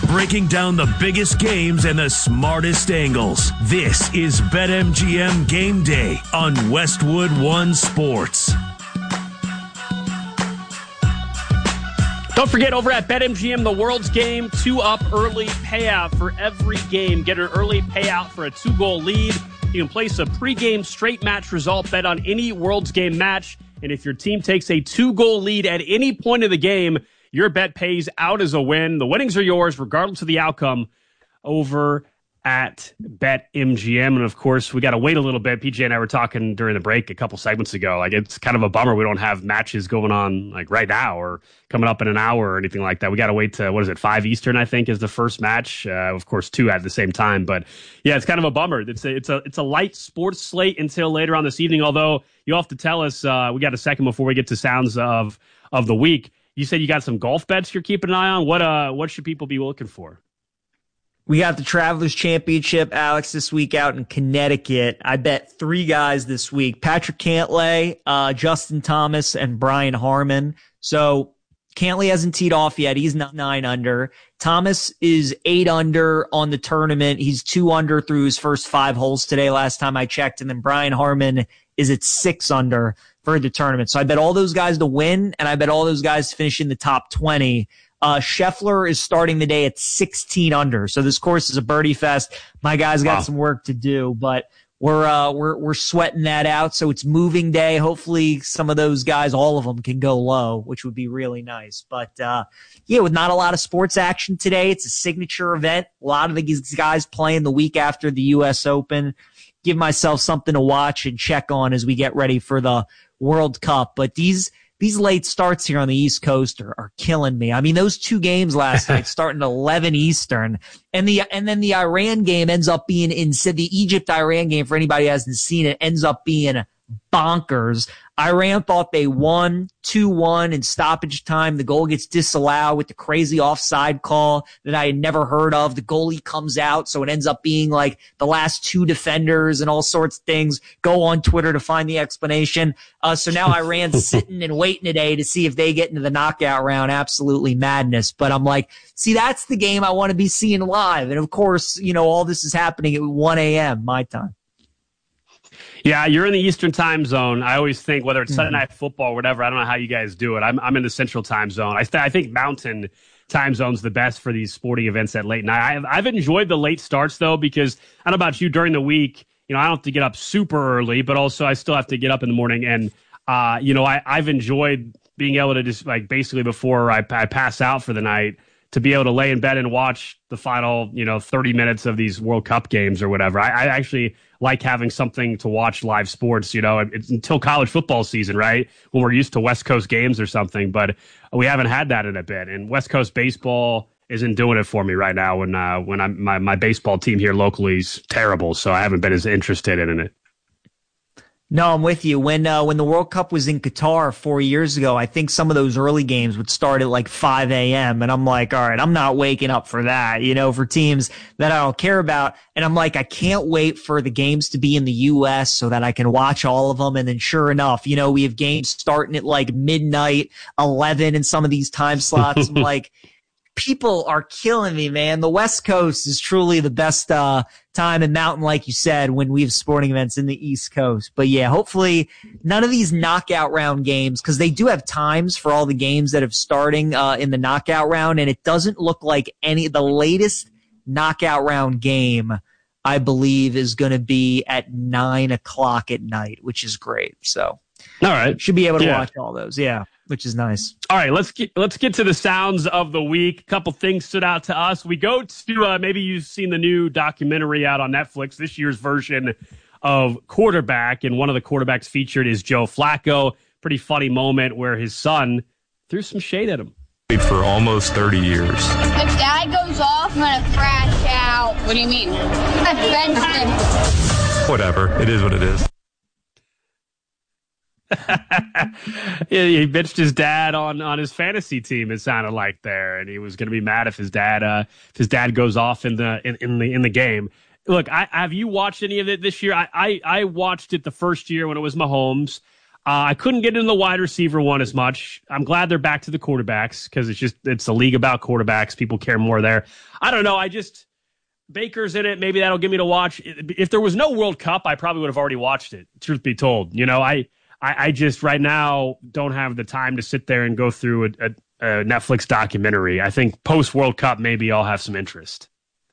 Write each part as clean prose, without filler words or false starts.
breaking down the biggest games and the smartest angles. This is BetMGM Game Day on Westwood One Sports. Don't forget, over at BetMGM, the world's game, 2-up early payout for every game. Get an early payout for a 2-goal lead. You can place a pregame straight match result bet on any world's game match. And if your team takes a 2-goal lead at any point of the game, your bet pays out as a win. The winnings are yours, regardless of the outcome, over at BetMGM. And of course, we got to wait a little bit. PJ and I were talking during the break a couple segments ago. Like, it's kind of a bummer we don't have matches going on like right now or coming up in an hour or anything like that. We got to wait to, 5 Eastern, I think, is the first match. Of course, 2 at the same time. But yeah, it's kind of a bummer. It's a light sports slate until later on this evening. Although you'll have to tell us, we got a second before we get to sounds of the week. You said you got some golf bets you're keeping an eye on. What should people be looking for? We got the Travelers Championship, Alex, this week out in Connecticut. I bet 3 guys this week: Patrick Cantlay, Justin Thomas, and Brian Harman. So Cantlay hasn't teed off yet. He's 9 under. Thomas is 8 under on the tournament. He's 2 under through his first 5 holes today, last time I checked. And then Brian Harman is at 6 under for the tournament. So I bet all those guys to win, and I bet all those guys to finish in the top 20. Scheffler is starting the day at 16 under. So this course is a birdie fest. My guys got some work to do, but we're sweating that out. So it's moving day. Hopefully some of those guys, all of them, can go low, which would be really nice. But yeah, with not a lot of sports action today, it's a signature event. A lot of these guys playing the week after the U.S. Open. Give myself something to watch and check on as we get ready for the World Cup. But these late starts here on the East Coast are killing me. I mean, those 2 games last night starting at 11 Eastern, and then the Iran game ends up being the Egypt-Iran game, for anybody who hasn't seen it, ends up being bonkers. Iran thought they won 2-1 in stoppage time. The goal gets disallowed with the crazy offside call that I had never heard of. The goalie comes out, so it ends up being like the last 2 defenders and all sorts of things. Go on Twitter to find the explanation. So now Iran's sitting and waiting today to see if they get into the knockout round. Absolutely madness. But I'm like, see, that's the game I want to be seeing live. And of course, all this is happening at 1 a.m. my time. Yeah, you're in the Eastern time zone. I always think, whether it's Sunday Night Football or whatever, I don't know how you guys do it. I'm in the Central time zone. I think Mountain time zone's the best for these sporting events at late night. I've enjoyed the late starts, though, because I don't know about you, during the week, I don't have to get up super early, but also I still have to get up in the morning. And, I've enjoyed being able to just, like, basically before I pass out for the night, to be able to lay in bed and watch the final, 30 minutes of these World Cup games or whatever. I actually like having something to watch live sports, it's until college football season, right? When we're used to West Coast games or something, but we haven't had that in a bit. And West Coast baseball isn't doing it for me right now when my baseball team here locally is terrible. So I haven't been as interested in it. No, I'm with you. When the World Cup was in Qatar 4 years ago, I think some of those early games would start at like 5 a.m. And I'm like, all right, I'm not waking up for that, for teams that I don't care about. And I'm like, I can't wait for the games to be in the U.S. so that I can watch all of them. And then sure enough, we have games starting at like midnight, 11 in some of these time slots. I'm like, people are killing me, man. The West Coast is truly the best time in Mountain, like you said, when we have sporting events in the East Coast. But yeah, hopefully none of these knockout round games, because they do have times for all the games that have starting in the knockout round, and it doesn't look like the latest knockout round game, I believe, is going to be at 9 o'clock at night, which is great. So all right, should be able to watch all those. Yeah. Which is nice. All right, let's get to the sounds of the week. A couple things stood out to us. We go to maybe you've seen the new documentary out on Netflix, this year's version of Quarterback, and one of the quarterbacks featured is Joe Flacco. Pretty funny moment where his son threw some shade at him. For almost 30 years. If Dad goes off, I'm going to crash out. What do you mean? I benched him. Whatever. It is what it is. He benched his dad on his fantasy team, it sounded like there, and he was going to be mad if his dad goes off in the game. Look, have you watched any of it this year? I watched it the first year when it was Mahomes. I couldn't get into the wide receiver one as much. I'm glad they're back to the quarterbacks because it's a league about quarterbacks. People care more there. I don't know. Baker's in it. Maybe that'll get me to watch. If there was no World Cup, I probably would have already watched it, truth be told. I just right now don't have the time to sit there and go through a Netflix documentary. I think post-World Cup, maybe I'll have some interest.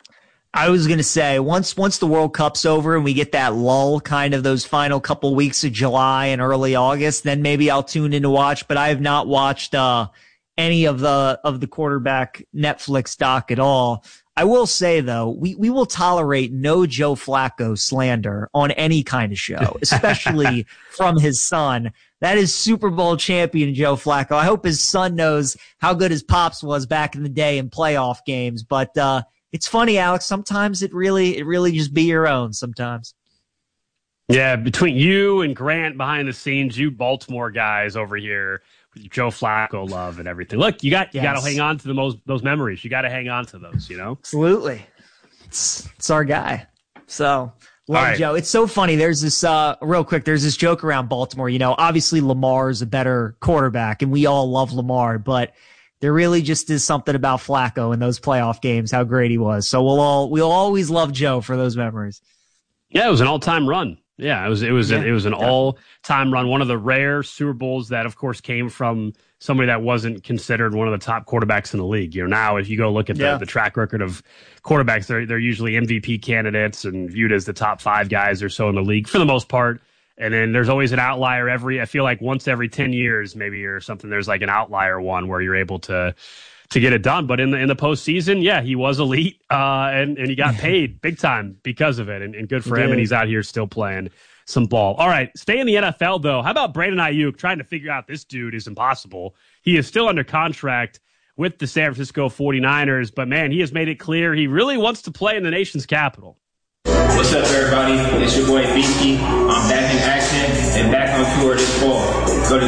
I was going to say, once the World Cup's over and we get that lull, kind of those final couple weeks of July and early August, then maybe I'll tune in to watch. But I have not watched any of the quarterback Netflix doc at all. I will say, though, we will tolerate no Joe Flacco slander on any kind of show, especially from his son. That is Super Bowl champion Joe Flacco. I hope his son knows how good his pops was back in the day in playoff games. But it's funny, Alex. Sometimes it really just be your own sometimes. Yeah, between you and Grant behind the scenes, you Baltimore guys over here, Joe Flacco love and everything. Look, you got to hang on to those memories. You got to hang on to those, Absolutely. It's our guy. So love right. Joe. It's so funny. There's this real quick. There's this joke around Baltimore. Obviously Lamar is a better quarterback, and we all love Lamar, but there really just is something about Flacco in those playoff games, how great he was. So we'll always love Joe for those memories. Yeah, it was an all-time run. Yeah, it was an all-time run. One of the rare Super Bowls that, of course, came from somebody that wasn't considered one of the top quarterbacks in the league. Now, if you go look at the track record of quarterbacks, they're usually MVP candidates and viewed as the top 5 guys or so in the league for the most part. And then there's always an outlier I feel like once every 10 years maybe or something, there's like an outlier one where you're able to get it done. But in the postseason, yeah, he was elite and he got paid big time because of it. And good for him. And he's out here still playing some ball. All right, stay in the NFL, though. How about Brandon Ayuk? Trying to figure out this dude is impossible. He is still under contract with the San Francisco 49ers. But, man, he has made it clear he really wants to play in the nation's capital. What's up, everybody? It's your boy Beaky. I'm back in action and back on tour this fall. Go to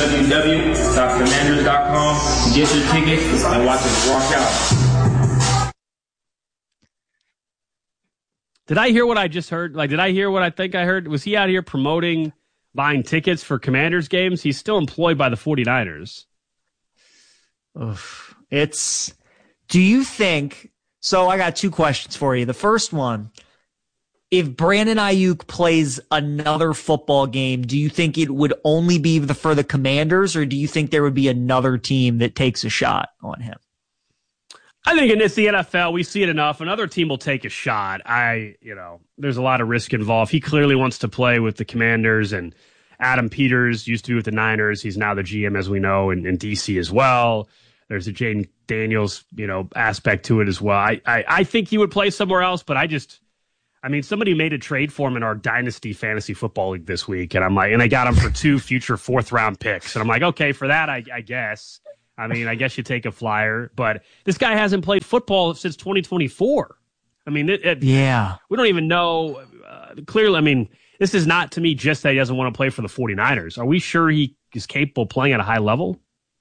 www.commanders.com, get your tickets, and watch us rock out. Did I hear what I just heard? Did I hear what I think I heard? Was he out here promoting buying tickets for Commanders games? He's still employed by the 49ers. Do you think, so I got 2 questions for you. The first one, if Brandon Ayuk plays another football game, do you think it would only be for the Commanders, or do you think there would be another team that takes a shot on him? I think it's the NFL. We see it enough. Another team will take a shot. There's a lot of risk involved. He clearly wants to play with the Commanders, and Adam Peters used to be with the Niners. He's now the GM, as we know, in DC as well. There's a Jaden Daniels, aspect to it as well. I think he would play somewhere else, but somebody made a trade for him in our Dynasty Fantasy Football League this week, and and they got him for 2 future 4th-round picks. And I'm like, okay, for that, I guess. I guess you take a flyer. But this guy hasn't played football since 2024. We don't even know. Clearly, this is not, to me, just that he doesn't want to play for the 49ers. Are we sure he is capable of playing at a high level?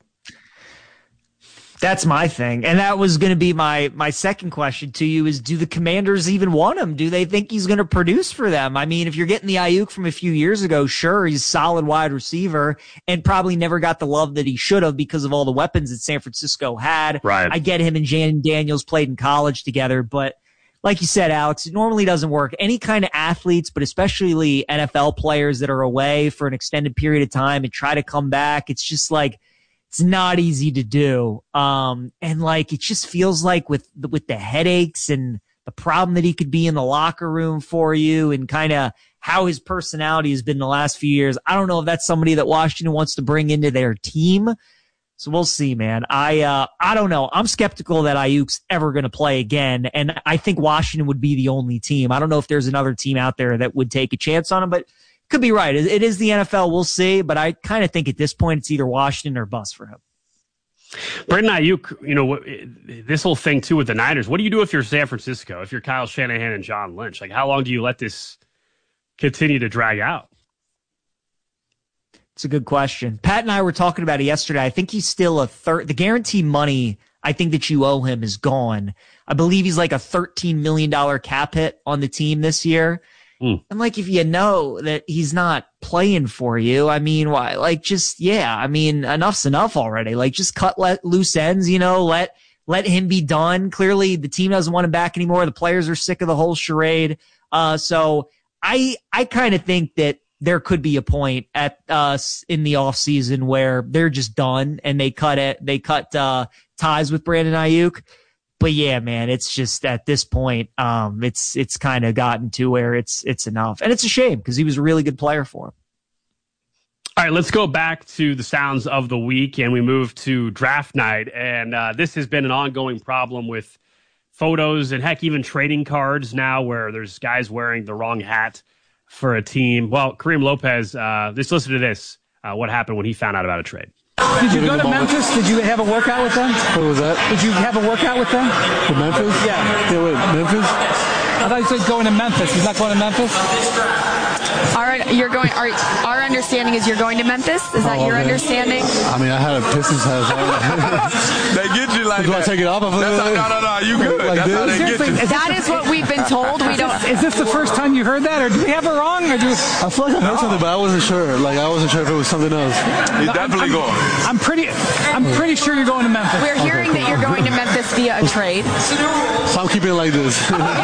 That's my thing. And that was going to be my second question to you is, do the Commanders even want him? Do they think he's going to produce for them? If you're getting the Ayuk from a few years ago, sure, he's a solid wide receiver and probably never got the love that he should have because of all the weapons that San Francisco had. Right. I get him and Jaden Daniels played in college together, but like you said, Alex, it normally doesn't work. Any kind of athletes, but especially NFL players that are away for an extended period of time and try to come back, it's just it's not easy to do. It just feels like with the headaches and the problem that he could be in the locker room for you and kind of how his personality has been the last few years, I don't know if that's somebody that Washington wants to bring into their team. So we'll see, man. I don't know. I'm skeptical that Ayuk's ever going to play again. And I think Washington would be the only team. I don't know if there's another team out there that would take a chance on him, but could be right. It is the NFL. We'll see. But I kind of think at this point it's either Washington or bust for him. Brandon Ayuk, this whole thing too with the Niners, what do you do if you're San Francisco, if you're Kyle Shanahan and John Lynch? How long do you let this continue to drag out? It's a good question. Pat and I were talking about it yesterday. I think he's still the guarantee money I think that you owe him is gone. I believe he's like a $13 million cap hit on the team this year. I'm like, if you know that he's not playing for you, I mean, why? Like, just, I mean, enough's enough already. Like, just cut loose ends, let him be done. Clearly, the team doesn't want him back anymore. The players are sick of the whole charade. So I kind of think that there could be a point at in the offseason where they're just done and they cut ties with Brandon Ayuk. But yeah, man, it's just at this point, it's kind of gotten to where it's enough. And it's a shame because he was a really good player for him. All right, let's go back to the sounds of the week, and we move to draft night. And this has been an ongoing problem with photos and, heck, even trading cards now where there's guys wearing the wrong hat for a team. Well, Kareem Lopez, just listen to this, what happened when he found out about a trade. Did you go to Memphis? Did you have a workout with them? What was that? Did you have a workout with them? To Memphis? Yeah. Yeah, wait, Memphis? I thought you said going to Memphis. He's not going to Memphis? Our understanding is you're going to Memphis? Is that your understanding? I mean, I had a Pistons hat. They get you like Do that. I take it off? No, you good. Like That's this? how they get you. That is what we've been told. Is this the first time you heard that, or do we have it wrong? I feel like I heard something, but I wasn't sure. Like, I wasn't sure if it was something else. He's definitely going. I'm pretty sure you're going to Memphis. We're hearing that you're going to Memphis via a trade. So I'm keeping it like this.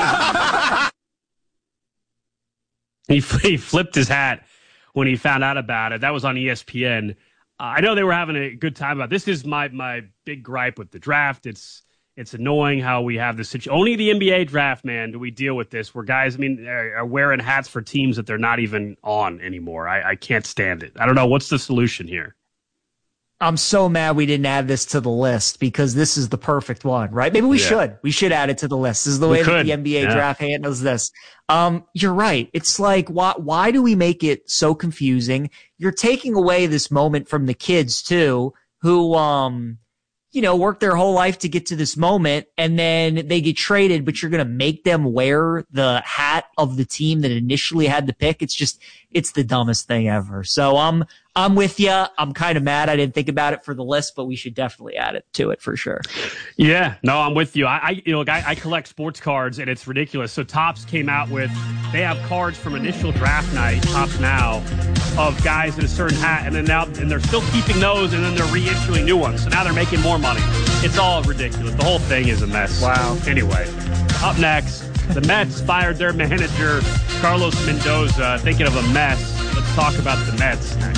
He flipped his hat when he found out about it. That was on ESPN. I know they were having a good time about it. This is my big gripe with the draft. It's annoying how we have this situation. Only the NBA draft, man, do we deal with this, where guys, are wearing hats for teams that they're not even on anymore. I can't stand it. I don't know. What's the solution here? I'm so mad we didn't add this to the list because this is the perfect one, right? Maybe we should. We should add it to the list. This is the way that the NBA draft handles this. You're right. It's like, why do we make it so confusing? You're taking away this moment from the kids too, who, worked their whole life to get to this moment, and then they get traded, but you're going to make them wear the hat of the team that initially had the pick. It's the dumbest thing ever. So I'm with you. I'm kind of mad I didn't think about it for the list, but we should definitely add it to it for sure. Yeah, no, I'm with you. I collect sports cards, and it's ridiculous. So Topps came out they have cards from initial draft night, Topps Now, of guys in a certain hat, and they're still keeping those, and then they're reissuing new ones. So now they're making more money. It's all ridiculous. The whole thing is a mess. Wow. Anyway, up next, the Mets fired their manager, Carlos Mendoza. Thinking of a mess. Let's talk about the Mets next.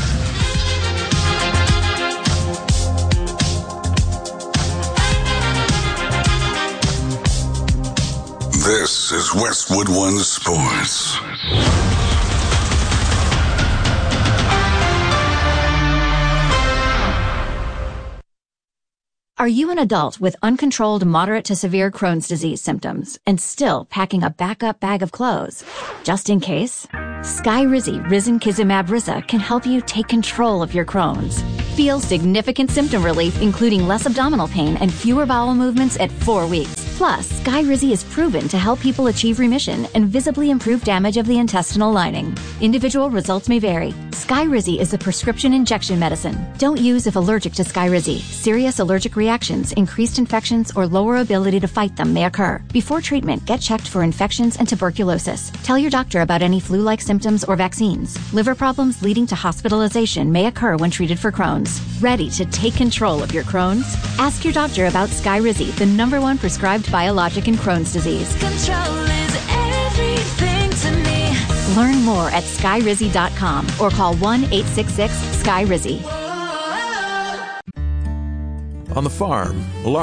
This is Westwood One Sports. Are you an adult with uncontrolled moderate to severe Crohn's disease symptoms and still packing a backup bag of clothes? Just in case, Skyrizi Risankizumab Riza can help you take control of your Crohn's. Feel significant symptom relief, including less abdominal pain and fewer bowel movements at 4 weeks. Plus, Skyrizi is proven to help people achieve remission and visibly improve damage of the intestinal lining. Individual results may vary. Skyrizi is a prescription injection medicine. Don't use if allergic to Skyrizi. Serious allergic reactions, increased infections, or lower ability to fight them may occur. Before treatment, get checked for infections and tuberculosis. Tell your doctor about any flu-like symptoms or vaccines. Liver problems leading to hospitalization may occur when treated for Crohn's. Ready to take control of your Crohn's? Ask your doctor about Skyrizi, the #1 prescribed biologic in Crohn's disease. Control is everything to me. Learn more at skyrizi.com or call 1-866-SKYRIZI. On the farm,